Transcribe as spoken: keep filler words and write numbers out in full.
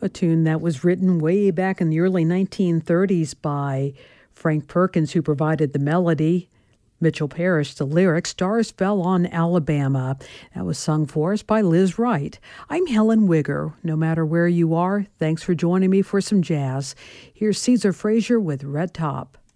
a tune that was written way back in the early nineteen thirties by Frank Perkins, who provided the melody. Mitchell Parrish, the lyrics. Stars Fell on Alabama. That was sung for us by Liz Wright. I'm Helen Wigger. No matter where you are, thanks for joining me for some jazz. Here's Caesar Frazier with Red Top.